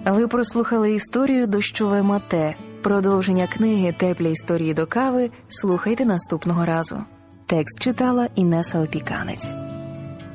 Ви прослухали історію «Дощове мате». Продовження книги «Теплі історії до кави» слухайте наступного разу. Текст читала Інеса Опіканець.